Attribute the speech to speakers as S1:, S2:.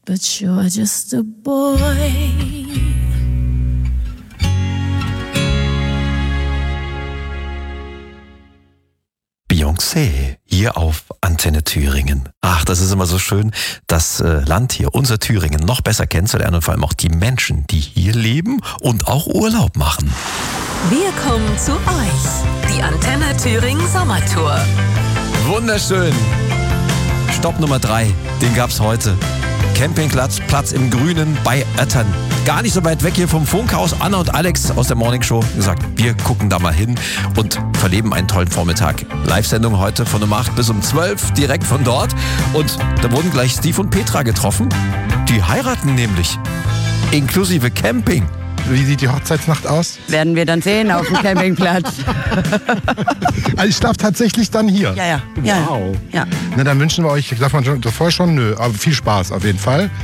S1: but you're just a boy.
S2: Beyoncé, hier auf Antenne Thüringen. Ach, das ist immer so schön, das Land hier, unser Thüringen, noch besser kennenzulernen und vor allem auch die Menschen, die hier leben und auch Urlaub machen.
S3: Wir kommen zu euch, die Antenne Thüringen Sommertour.
S2: Wunderschön. Stopp Nummer 3, den gab's heute. Campingplatz, Platz im Grünen bei Öttern. Gar nicht so weit weg hier vom Funkhaus. Anna und Alex aus der Morningshow gesagt, wir gucken da mal hin und verleben einen tollen Vormittag. Live-Sendung heute von um 8 bis um 12, direkt von dort. Und da wurden gleich Steve und Petra getroffen. Die heiraten nämlich. Inklusive Camping.
S4: Wie sieht die Hochzeitsnacht aus?
S5: Werden wir dann sehen auf dem Campingplatz.
S4: Also ich darf tatsächlich dann hier?
S5: Ja.
S4: Wow.
S5: Ja.
S4: Na, dann wünschen wir euch, ich sag mal vorher schon, aber viel Spaß auf jeden Fall.